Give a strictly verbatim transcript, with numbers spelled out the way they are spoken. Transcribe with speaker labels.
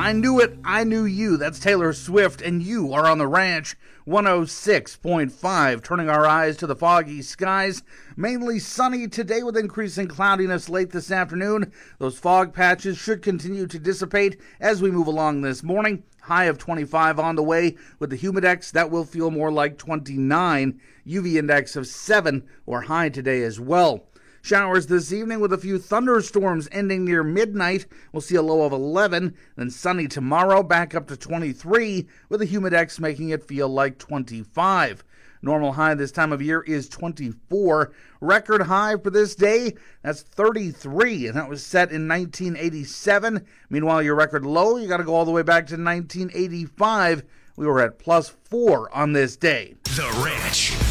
Speaker 1: I knew it, I knew you. That's Taylor Swift, and you are on the ranch. one oh six point five, turning our eyes to the foggy skies. Mainly sunny today with increasing cloudiness late this afternoon. Those fog patches should continue to dissipate as we move along this morning. High of twenty-five on the way with the humidex. That will feel more like twenty-nine. U V index of seven or high today as well. Showers this evening with a few thunderstorms ending near midnight. We'll see a low of eleven. Then sunny tomorrow, back up to twenty-three, with a humidex making it feel like twenty-five. Normal high this time of year is twenty-four. Record high for this day, that's thirty-three, and that was set in nineteen eighty-seven. Meanwhile, your record low, you got to go all the way back to nineteen eighty-five. We were at plus four on this day.
Speaker 2: The Ranch.